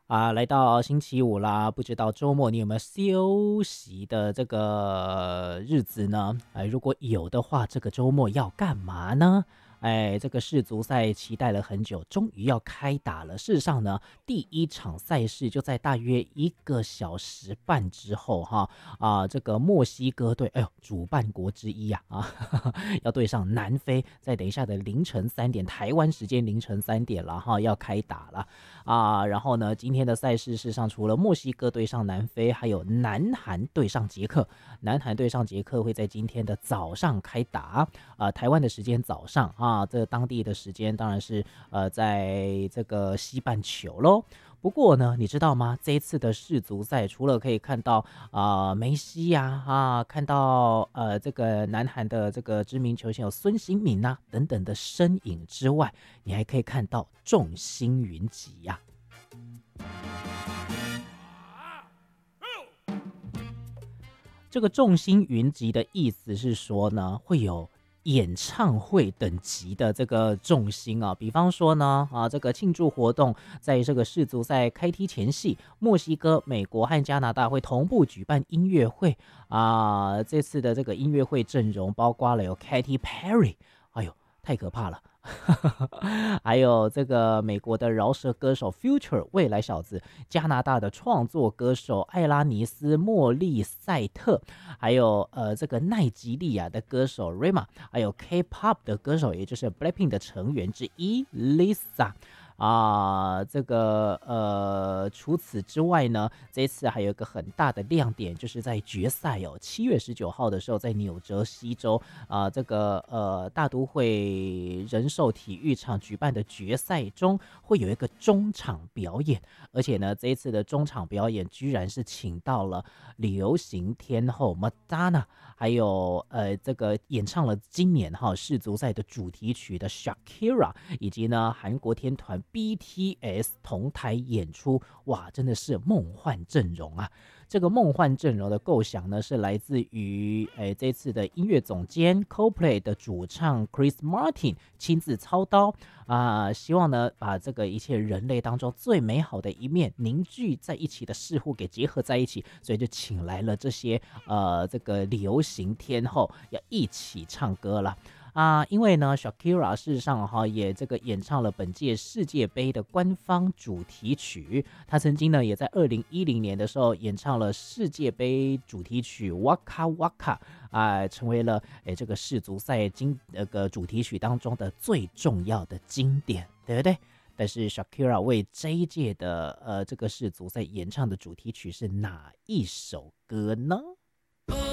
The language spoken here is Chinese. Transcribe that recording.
来到星期五啦，不知道周末你有没有休息的这个日子呢？如果有的话，这个周末要干嘛呢？这个世足赛期待了很久，终于要开打了。事实上呢，第一场赛事就在大约1个小时半之后，这个墨西哥队，哎呦，主办国之一要对上南非，在等一下的凌晨3点，台湾时间凌晨3点了要开打了。然后呢，今天的赛事事实上除了墨西哥对上南非，还有南韩对上捷克。南韩对上捷克会在今天的早上开打，台湾的时间早上这当地的时间当然是在这个西半球咯。不过呢，你知道吗？这一次的世足赛，除了可以看到梅西看到这个南韩的这个知名球星有孙兴民等等的身影之外，你还可以看到众星云集这个众星云集的意思是说呢，会有演唱会等级的这个众星比方说呢，这个庆祝活动在这个世足赛开踢前夕，墨西哥、美国和加拿大会同步举办音乐会这次的这个音乐会阵容包括了有 Katy Perry， 哎呦，太可怕了。还有这个美国的饶舌歌手 Future 未来小子，加拿大的创作歌手艾拉尼斯莫利塞特，还有这个奈及利亚的歌手 Rema， 还有 K-pop 的歌手，也就是 Blackpink 的成员之一 Lisa。这个除此之外呢，这一次还有一个很大的亮点，就是在决赛7月19号的时候，在纽泽西州这个大都会人寿体育场举办的决赛中，会有一个中场表演，而且呢，这一次的中场表演居然是请到了流行天后 Madonna， 还有这个演唱了今年世足赛的主题曲的 Shakira， 以及呢韩国天团BTS 同台演出，哇，真的是梦幻阵容这个梦幻阵容的构想呢，是来自于这次的音乐总监 Coldplay 的主唱 Chris Martin 亲自操刀希望呢把这个一切人类当中最美好的一面凝聚在一起的事物给结合在一起，所以就请来了这些这个流行天后要一起唱歌了。因为呢 Shakira 事实上也这个演唱了本届世界杯的官方主题曲，他曾经呢也在2010年的时候演唱了世界杯主题曲 Waka Waka 成为了这个世足赛主题曲当中的最重要的经典，对不对？但是 Shakira 为这一届的这个世足赛演唱的主题曲是哪一首歌呢？